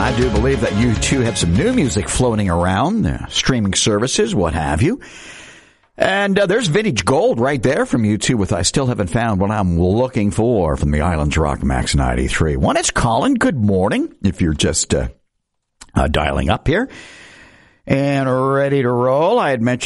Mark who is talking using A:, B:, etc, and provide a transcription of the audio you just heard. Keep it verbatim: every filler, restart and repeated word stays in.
A: I do believe that you too have some new music floating around, uh, streaming services, what have you. And uh, there's Vintage Gold right there from you too with I Still Haven't Found What I'm Looking For from the Islands Rock Max ninety-three. One, it's Colin. Good morning if you're just uh, uh, dialing up here. And ready to roll. I had mentioned